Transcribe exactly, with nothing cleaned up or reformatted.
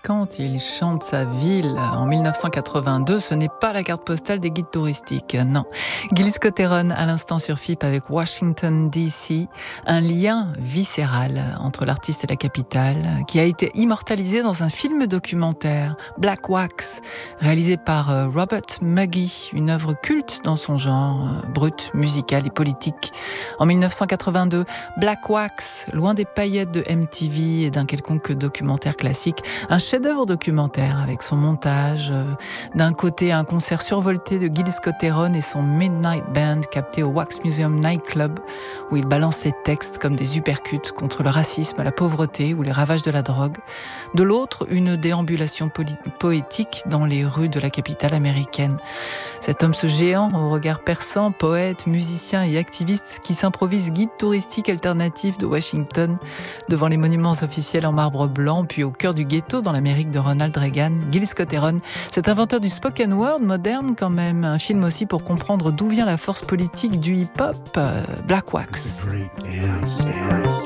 quand il chante sa ville en mille neuf cent quatre-vingt-deux, ce n'est pas la carte postale des guides touristiques, non. Gilles Scott-Heron à l'instant sur F I P avec Washington D C, un lien viscéral entre l'artiste et la capitale qui a été immortalisé dans un film documentaire, Black Wax, réalisé par Robert Muggy, une œuvre culte dans son genre, brut, musical et politique. En mille neuf cent quatre-vingt-deux, Black Wax, loin des paillettes de M T V et d'un quelconque documentaire classique, un chef-d'œuvre documentaire avec son montage, euh, d'un côté un concert survolté de Gilles Scott-Heron et son Midnight Band capté au Wax Museum Nightclub où il balance ses textes comme des uppercuts contre le racisme, la pauvreté ou les ravages de la drogue. De l'autre, une déambulation poli- poétique dans les rues de la capitale américaine. Cet homme, ce géant au regard perçant, poète, musicien et activiste qui s'improvise guide touristique alternatif de Washington devant les monuments officiels en marbre blanc, puis au cœur du ghetto dans l'Amérique de Ronald Reagan, Gilles Scott-Heron, cet inventeur du spoken word moderne quand même, un film aussi pour comprendre d'où vient la force politique du hip-hop, euh, Black Wax.